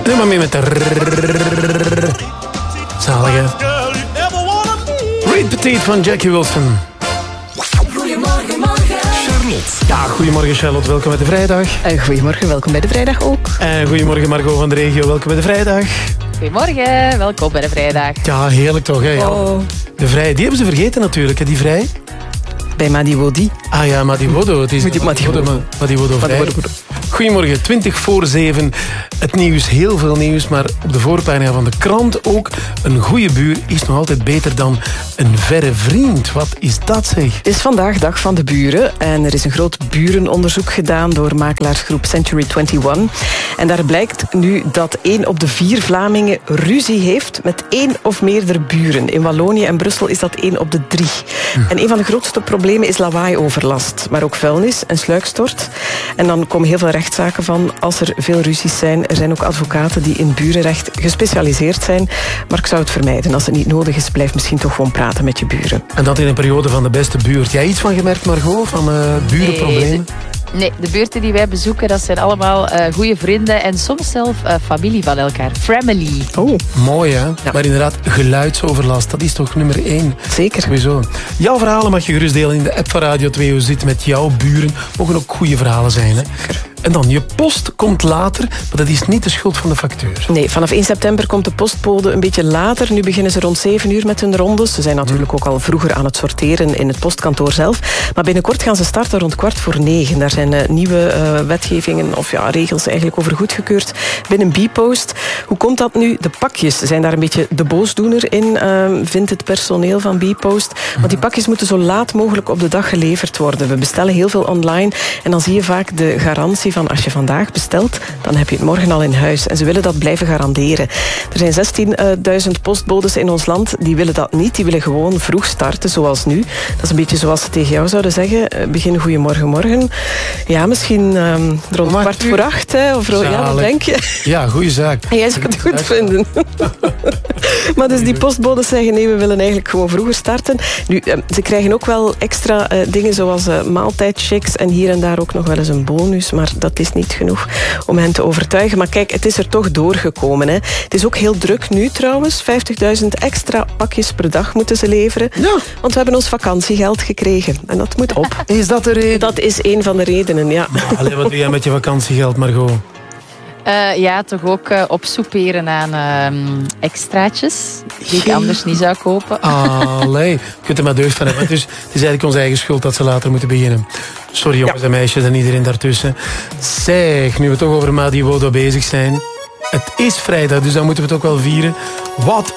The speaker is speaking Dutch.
Doe maar mee met de zalige Reed Petit van Jackie Wilson. Goedemorgen, morgen. Charlotte. Ja, goedemorgen Charlotte, welkom bij de vrijdag. Goedemorgen, welkom bij de vrijdag ook. En goedemorgen Margot van de regio, welkom bij de vrijdag. Goedemorgen, welkom bij de vrijdag. Ja, heerlijk toch, hè? Ja. Oh. De vrij, die hebben ze vergeten natuurlijk, hè, die vrij. Bij Madiwodi. Ah ja, Madiwodo. Het is Madiwodo vrij. Goedemorgen, 7:20. Het nieuws, heel veel nieuws, maar op de voorpagina van de krant ook. Een goede buur is nog altijd beter dan een verre vriend. Wat is dat, zeg? Het is vandaag dag van de buren en er is een groot burenonderzoek gedaan door makelaarsgroep Century 21. En daar blijkt nu dat 1 op de 4 Vlamingen ruzie heeft met 1 of meerdere buren. In Wallonië en Brussel is dat 1 op de 3. En een van de grootste problemen is lawaaioverlast, maar ook vuilnis en sluikstort. En dan komen heel veel rechtszaken van als er veel ruzies zijn. Er zijn ook advocaten die in burenrecht gespecialiseerd zijn. Maar ik zou het vermijden. Als het niet nodig is, blijf misschien toch gewoon praten met je buren. En dat in een periode van de beste buurt. Jij iets van gemerkt, Margot, van burenproblemen? Nee, de buurten die wij bezoeken, dat zijn allemaal goede vrienden en soms zelf familie van elkaar. Family. Oh, mooi hè? Ja. Maar inderdaad, geluidsoverlast, dat is toch nummer 1. Zeker. Sowieso. Jouw verhalen mag je gerust delen in de app van Radio 2. Hoe zit het met jouw buren? Mogen ook goede verhalen zijn, hè? En dan, je post komt later, maar dat is niet de schuld van de facteur. Nee, vanaf 1 september komt de postbode een beetje later. Nu beginnen ze rond 7 uur met hun rondes. Ze zijn natuurlijk ook al vroeger aan het sorteren in het postkantoor zelf. Maar binnenkort gaan ze starten rond 8:45. Daar zijn nieuwe wetgevingen of regels eigenlijk over goedgekeurd binnen Bpost. Hoe komt dat nu? De pakjes zijn daar een beetje de boosdoener in, vindt het personeel van Bpost. Want die pakjes moeten zo laat mogelijk op de dag geleverd worden. We bestellen heel veel online en dan zie je vaak de garantie van als je vandaag bestelt, dan heb je het morgen al in huis. En ze willen dat blijven garanderen. Er zijn 16.000 postbodes in ons land, die willen dat niet. Die willen gewoon vroeg starten, zoals nu. Dat is een beetje zoals ze tegen jou zouden zeggen. Begin goedemorgen, morgen. Ja, misschien rond 7:15. Hè, of wat denk je? Ja, goede zaak. En jij zou het goed vinden. Maar dus die postbodes zeggen, nee, we willen eigenlijk gewoon vroeger starten. Nu, ze krijgen ook wel extra dingen zoals maaltijdchecks en hier en daar ook nog wel eens een bonus, maar dat is niet genoeg om hen te overtuigen. Maar kijk, het is er toch doorgekomen. Hè. Het is ook heel druk nu trouwens. 50.000 extra pakjes per dag moeten ze leveren. Ja. Want we hebben ons vakantiegeld gekregen. En dat moet op. Is dat de reden? Dat is een van de redenen, ja. Allee, wat doe jij met je vakantiegeld, Margot? Ja, toch ook opsoeperen aan extraatjes die ik anders niet zou kopen. Allee, je kunt er maar deugd van hebben. Dus het is eigenlijk onze eigen schuld dat ze later moeten beginnen. Sorry jongens en meisjes en iedereen daartussen. Zeg, nu we toch over Madiwodo bezig zijn. Het is vrijdag, dus dan moeten we het ook wel vieren. Wat